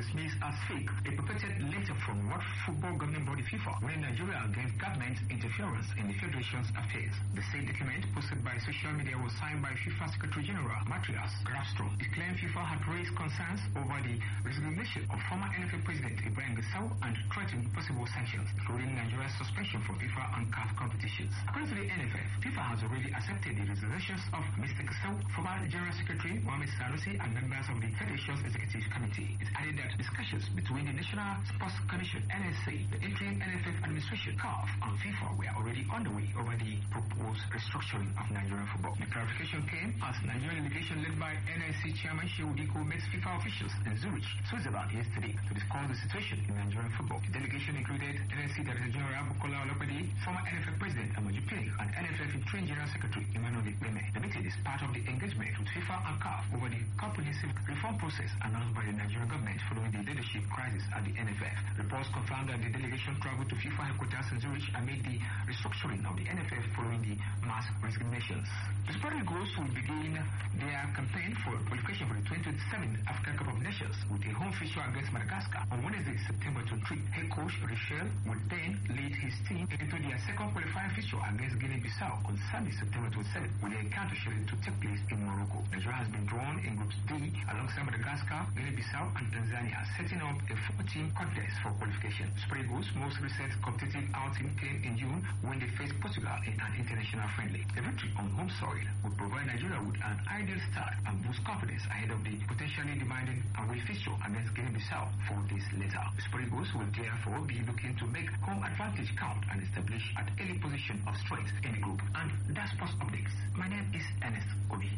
dismissed as fake a purported letter from World Football Governing Body FIFA when Nigeria against government interference in the federation's affairs. The said document posted by social media was signed by FIFA Secretary General Matthias Grafstrom. It claimed FIFA had raised concerns over the resignation of former NFF President Ibrahim Gusau and threatened possible sanctions, including Nigeria's suspension from FIFA and CAF competitions. According to the NFF, FIFA has already accepted the resignations of Mr. Gusau, former General Secretary Mohamed Sanusi, and members of the Federation's Executive Committee. It added that discussions between the National Sports Commission, NSC, the interim NFF administration, CAF, and FIFA were already underway over the proposed restructuring of Nigerian football. The clarification came as Nigerian delegation led by NSC Chairman Shehu Diko met FIFA officials in Zurich, Switzerland yesterday to discuss the situation in Nigerian football. The delegation included NSC Director General Bukola Olopede, former NFF President Amaju Pini, and NFF Interim General Secretary Emmanuel Ikpeme. The meeting is part of the engagement with FIFA and CAF over the comprehensive reform process announced by the Nigerian government following the leadership crisis at the NFF. Reports confirmed that the delegation traveled to FIFA headquarters in Zurich amid the restructuring of the NFF following the mass resignations. The Super Eagles will begin their campaign for qualification for the 2027 African Cup of Nations with a home fixture against Madagascar on Wednesday, September 23. Head coach Richel would then lead his team into their second qualifying fixture against Guinea-Bissau on Sunday, September 27, with the encounter scheduled to take place in Morocco. Nigeria has been drawn in Group D alongside Madagascar, Guinea-Bissau, and Tanzania, setting up a 4-team contest for qualification. Super Eagles' most recent competitive outing came in June when they faced Portugal in an international friendly. A victory on home soil would provide Nigeria with an ideal start and boost confidence ahead of the potentially demanding away fixture against Guinea-Bissau 4 days later. Super Eagles will therefore be looking to make home advantage count and establish an early position of strength in the group. And that's sports updates. My name is Ernest Obi.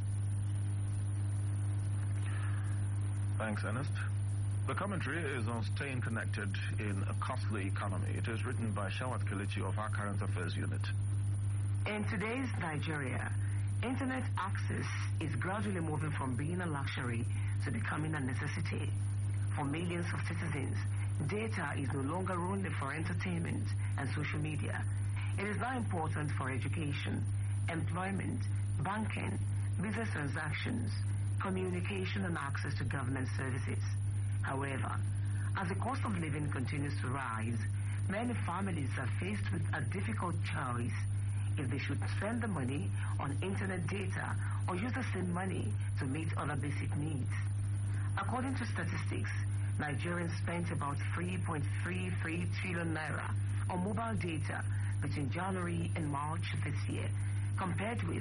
Thanks, Ernest. The commentary is on staying connected in a costly economy. It is written by Shawat Kilichi of our Current Affairs Unit. In today's Nigeria, internet access is gradually moving from being a luxury to becoming a necessity. For millions of citizens, data is no longer only for entertainment and social media. It is now important for education, employment, banking, business transactions, communication, and access to government services. However, as the cost of living continues to rise, many families are faced with a difficult choice if they should spend the money on internet data or use the same money to meet other basic needs. According to statistics, Nigerians spent about 3.33 trillion naira on mobile data between January and March this year, compared with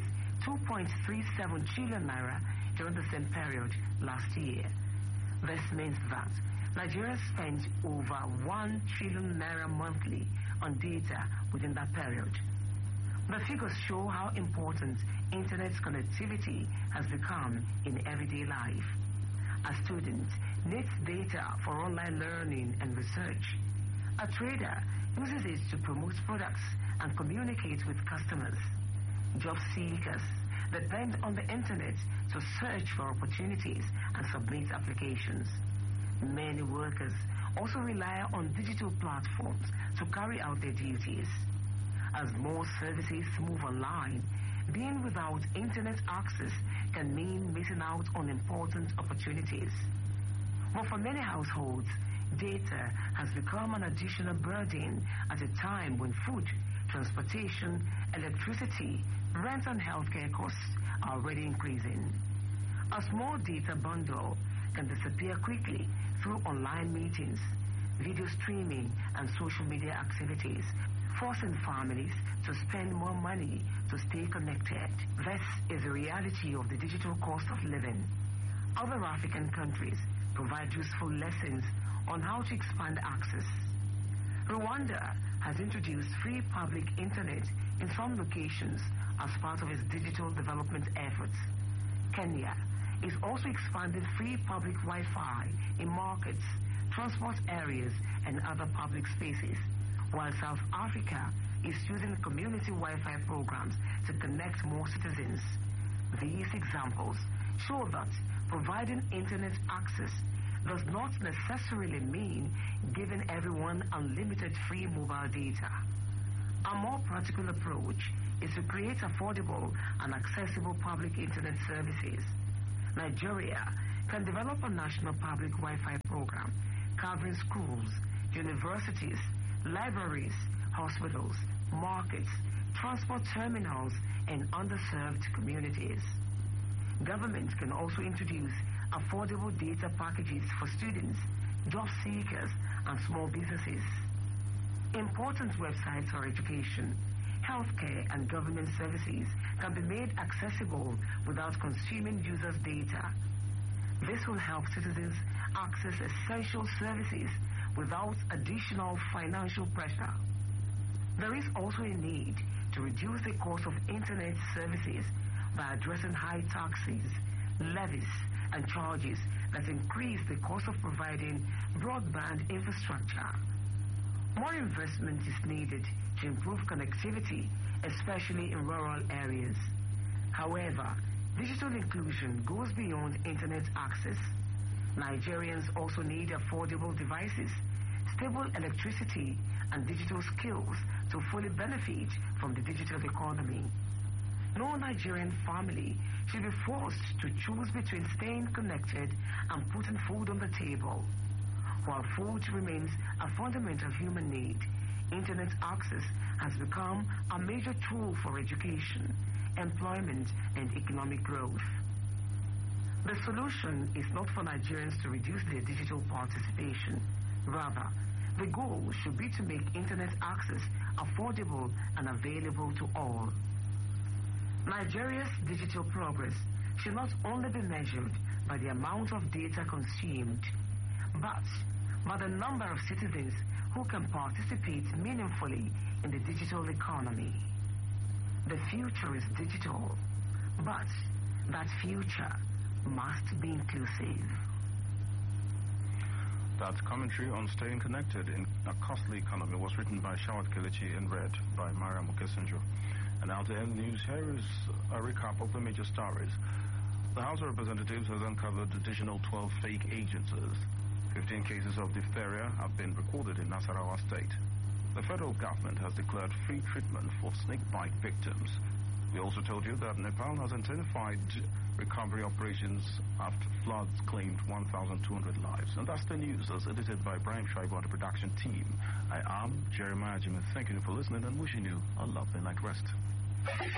2.37 trillion naira during the same period last year. This means that Nigeria spent over 1 trillion naira monthly on data within that period. The figures show how important internet connectivity has become in everyday life. A student needs data for online learning and research. A trader uses it to promote products and communicate with customers. Job seekers depend on the internet to search for opportunities and submit applications. Many workers also rely on digital platforms to carry out their duties. As more services move online, being without internet access can mean missing out on important opportunities. But for many households, data has become an additional burden at a time when food, transportation, electricity, rent and healthcare costs are already increasing. A small data bundle can disappear quickly through online meetings, video streaming, and social media activities, forcing families to spend more money to stay connected. This is the reality of the digital cost of living. Other African countries provide useful lessons on how to expand access. Rwanda has introduced free public internet in some locations as part of its digital development efforts. Kenya is also expanding free public Wi-Fi in markets, transport areas, and other public spaces, while South Africa is using community Wi-Fi programs to connect more citizens. These examples show that providing internet access does not necessarily mean giving everyone unlimited free mobile data. A more practical approach is to create affordable and accessible public internet services. Nigeria can develop a national public Wi-Fi program covering schools, universities, libraries, hospitals, markets, transport terminals, and underserved communities. Government can also introduce affordable data packages for students, job seekers, and small businesses. Important websites for education, healthcare, and government services can be made accessible without consuming users' data. This will help citizens access essential services without additional financial pressure. There is also a need to reduce the cost of internet services by addressing high taxes, levies, and charges that increase the cost of providing broadband infrastructure. More investment is needed to improve connectivity, especially in rural areas. However, digital inclusion goes beyond internet access. Nigerians also need affordable devices, stable electricity, and digital skills to fully benefit from the digital economy. No Nigerian family should be forced to choose between staying connected and putting food on the table. While food remains a fundamental human need, internet access has become a major tool for education, employment, and economic growth. The solution is not for Nigerians to reduce their digital participation. Rather, the goal should be to make internet access affordable and available to all. Nigeria's digital progress should not only be measured by the amount of data consumed, but by the number of citizens who can participate meaningfully in the digital economy. The future is digital, but that future must be inclusive. That commentary on staying connected in a costly economy was written by Shawat Kelechi and read by Mariam Okesenjo. And now to end news, here is a recap of the major stories. The House of Representatives has uncovered additional 12 fake agencies. 15 cases of diphtheria have been recorded in Nasarawa State. The federal government has declared free treatment for snakebite victims. We also told you that Nepal has intensified recovery operations after floods claimed 1,200 lives. And that's the news as edited by Brian Schreiber and the production team. I am Jeremiah Jimmy. Thank you for listening and wishing you a lovely night rest.